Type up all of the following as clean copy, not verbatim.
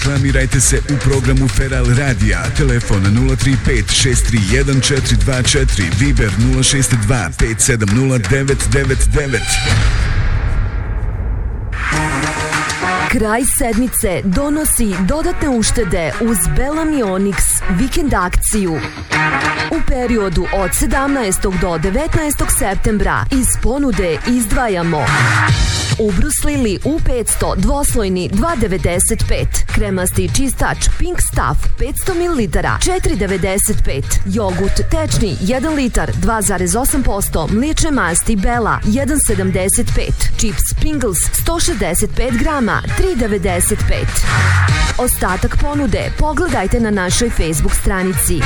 Reklamirajte se u programu Feral Radija. Telefon 035 631 424, Viber 062 570 999. Kraj sedmice donosi dodatne uštede uz Belamionix vikend akciju. U periodu od 17. do 19. septembra iz ponude izdvajamo Ubrus Lili U500 dvoslojni 2,95, kremasti čistač Pink Stuff 500 ml 4,95, jogurt tečni 1 litar 2,8%, mliječne masti Bela 1,75, čips Pringles 165 grama 3,95. Ostatak ponude pogledajte na našoj Facebook stranici.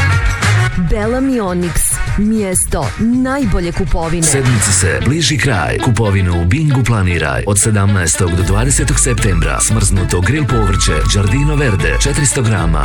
Belamionix, mjesto najbolje kupovine. Sedmici se bliži kraj. Kupovinu u Bingu planiraj od 17. do 20. septembra. Smrznuto grill povrće Giardino Verde 400 grama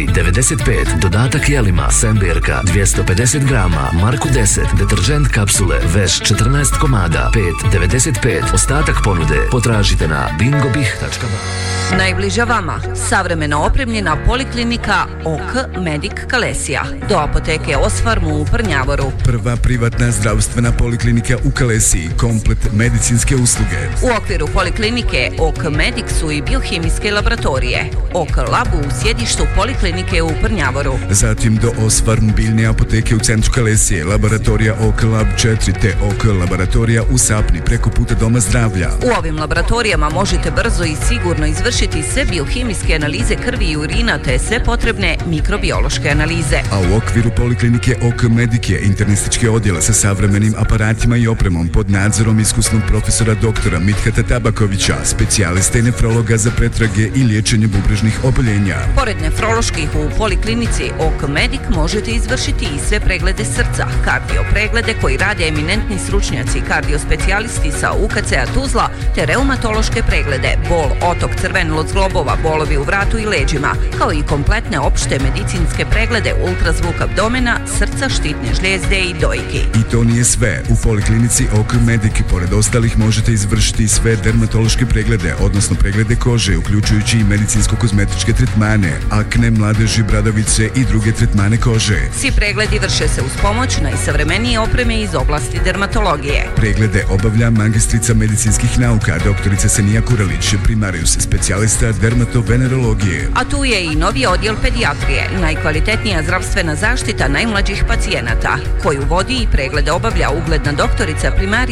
4,95. Dodatak jelima Semberka 250 grama Marku 10. Deterđent kapsule Veš 14 komada 5,95. Ostatak ponude potražite na bingobih.ba. Najbliža vama savremeno opremljena poliklinika OK Medic Kalesija. Do apoteke Osfarmu u Prnjavoru. Prva privatna zdravstvena poliklinika u Kalesiji, komplet medicinske usluge. U okviru poliklinike OK Medic su i biohemijske laboratorije. OK Lab u sjedištu poliklinike u Prnjavoru. Zatim do Osfarm biljne apoteke u centru Kalesije, laboratorija OK Lab 4 te OK laboratorija u Sapni preko puta Doma zdravlja. U ovim laboratorijama možete brzo i sigurno izvršiti sve biohemijske analize krvi i urina te sve potrebne mikrobiološke analize. A u okviru poliklinike OK Medic je internistički odjel sa savremenim aparatima i opremom pod nadzorom iskusnog profesora doktora Mithata Tabakovića, specijalista i nefrologa za pretrage i liječenje bubrežnih oboljenja. Pored nefroloških u poliklinici OK Medic možete izvršiti i sve preglede srca, kardiopreglede koji rade eminentni stručnjaci kardiospecialisti sa UKC-a Tuzla te reumatološke preglede, bol, otok crvenilog zglobova, bolovi u vratu i leđima, kao i kompletne opšte medicinske preglede, ultrazvuk abdomena, srca, štitne žlijezde i dojki. I to nije sve. U poliklinici OK Medic pored ostalih možete izvršiti sve dermatološke preglede, odnosno preglede kože, uključujući i medicinsko-kozmetičke tretmane, akne, mladeži, bradavice i druge tretmane kože. Svi pregledi vrše se uz pomoć najsavremenije opreme iz oblasti dermatologije. Preglede obavlja magistrica medicinskih nauka, doktorica Senija Kuralić, primarius, specijalista dermatovenerologije. A tu je i novi odjel pedijatrije, najkvalitetnija zdravstvena zaštita najmlađih pacijenata, koju vodi i preglede obavlja ugledna doktorica primarija